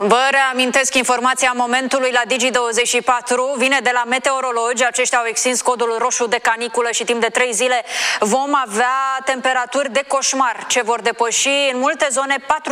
Vă reamintesc informația momentului la Digi24. Vine de la meteorologi. Aceștia au extins codul roșu de caniculă și timp de 3 zile vom avea temperaturi de coșmar ce vor depăși în multe zone